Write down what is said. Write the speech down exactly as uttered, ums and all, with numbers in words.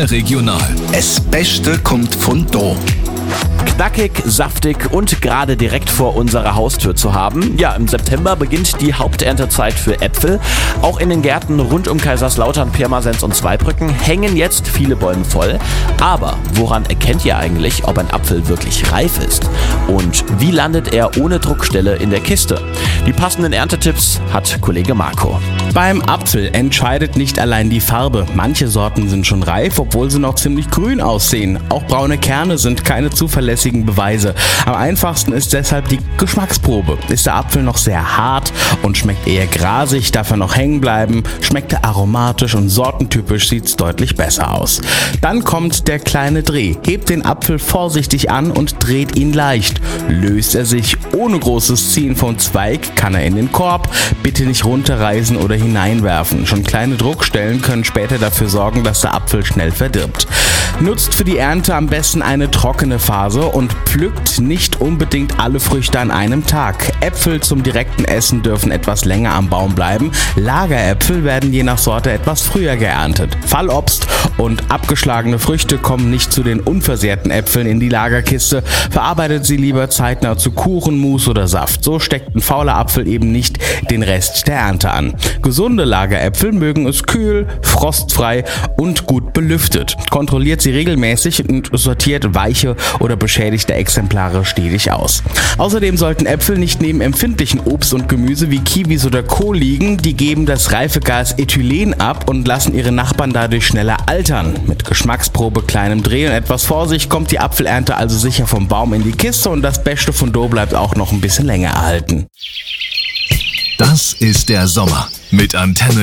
Lokal regional. Es Beste kommt von do. Knackig, saftig und gerade direkt vor unserer Haustür zu haben. Ja, im September beginnt die Haupterntezeit für Äpfel. Auch in den Gärten rund um Kaiserslautern, Pirmasens und Zweibrücken hängen jetzt viele Bäume voll. Aber woran erkennt ihr eigentlich, ob ein Apfel wirklich reif ist? Und wie landet er ohne Druckstelle in der Kiste? Die passenden Erntetipps hat Kollege Marco. Beim Apfel entscheidet nicht allein die Farbe. Manche Sorten sind schon reif, obwohl sie noch ziemlich grün aussehen. Auch braune Kerne sind keine zuverlässigen Beweise. Am einfachsten ist deshalb die Geschmacksprobe. Ist der Apfel noch sehr hart und schmeckt eher grasig, darf er noch hängen bleiben, schmeckt er aromatisch und sortentypisch, sieht's deutlich besser aus. Dann kommt der kleine Dreh. Hebt den Apfel vorsichtig an und dreht ihn leicht. Löst er sich ohne großes Ziehen vom Zweig, kann er in den Korb, bitte nicht runterreißen oder hineinwerfen. Schon kleine Druckstellen können später dafür sorgen, dass der Apfel schnell verdirbt. Nutzt für die Ernte am besten eine trockene Phase und pflückt nicht unbedingt alle Früchte an einem Tag. Äpfel zum direkten Essen dürfen etwas länger am Baum bleiben. Lageräpfel werden je nach Sorte etwas früher geerntet. Fallobst und abgeschlagene Früchte kommen nicht zu den unversehrten Äpfeln in die Lagerkiste. Verarbeitet sie lieber zeitnah zu Kuchen, Mousse oder Saft. So steckt ein fauler Apfel eben nicht den Rest der Ernte an. Gesunde Lageräpfel mögen es kühl, frostfrei und gut belüftet. Kontrolliert sie regelmäßig und sortiert weiche oder beschädigte Exemplare stetig aus. Außerdem sollten Äpfel nicht neben empfindlichen Obst und Gemüse wie Kiwis oder Kohl liegen. Die geben das Reifegas Ethylen ab und lassen ihre Nachbarn dadurch schneller altern. Mit Geschmacksprobe, kleinem Dreh und etwas Vorsicht kommt die Apfelernte also sicher vom Baum in die Kiste und das Beste von do bleibt auch noch ein bisschen länger erhalten. Das ist der Sommer mit Antenne